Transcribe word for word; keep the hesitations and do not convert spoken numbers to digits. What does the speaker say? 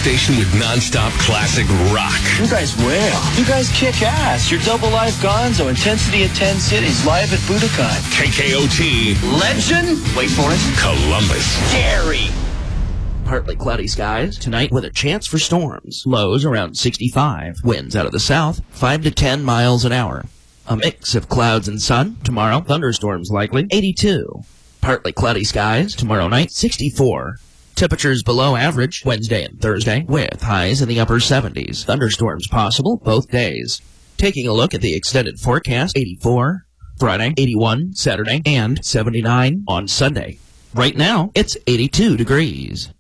station with nonstop classic rock. You guys wail. You guys kick ass. You're Double Live Gonzo, Intensity at ten Cities, live at Budokan. K K O T. Legend? Wait for it. Columbus. Gary. Partly cloudy skies tonight with a chance for storms. Lows around sixty-five. Winds out of the south, five to ten miles an hour. A mix of clouds and sun. Tomorrow, thunderstorms likely, eighty-two. Partly cloudy skies tomorrow night, sixty-four. Temperatures below average Wednesday and Thursday with highs in the upper seventies. Thunderstorms possible both days. Taking a look at the extended forecast, eighty-four. Friday, eighty-one. Saturday, and seventy-nine on Sunday. Right now, it's eighty-two degrees.